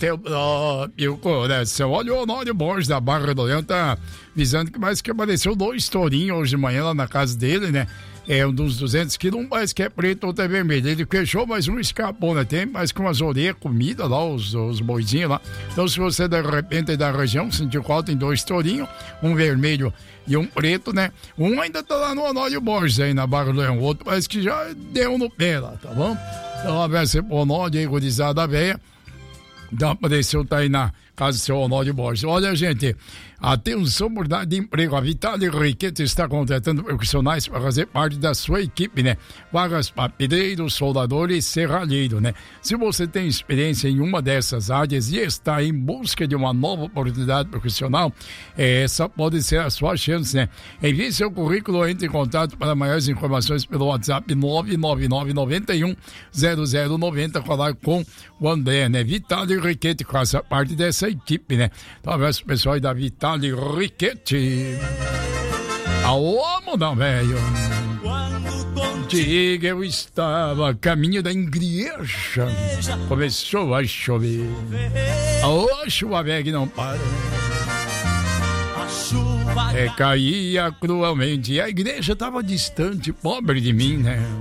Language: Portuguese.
tempo, né? Você olha o Honório Borges da Barra do Leão, tá avisando que apareceu 2 tourinhos hoje de manhã lá na casa dele, né? É um dos 200 quilos, um mais que é preto, outro é vermelho. Ele fechou, mas um escapou, né? Tem mais com as orelhas, comida lá, os boizinhos lá. Então, se você de repente é da região, sentiu qual, tem 2 tourinhos, um vermelho e um preto, né? Um ainda tá lá no Honório Borges aí na Barra do Leão, o outro parece que já deu no pé lá, tá bom? Então, um abraço pro Honório aí, gurizada velha. Então, apareceu, tá aí na casa do seu Honório Borges. Olha, gente, atenção, oportunidade de emprego. A Vitale Riquete está contratando profissionais para fazer parte da sua equipe, né? Vagas para pedreiro, soldador e serralheiro, né? Se você tem experiência em uma dessas áreas e está em busca de uma nova oportunidade profissional, essa pode ser a sua chance, né? Envie seu currículo, entre em contato para maiores informações pelo WhatsApp 999910090, falar com o André, né? Vitale Riquete faça parte dessa equipe, né? Então, abraço pro pessoal aí da Vitale Riquete. Alô, não, velho. Diga, eu estava a caminho da igreja. Começou a chover. A chuva velha que não para. Caía cruelmente. A igreja estava distante, pobre de mim, né?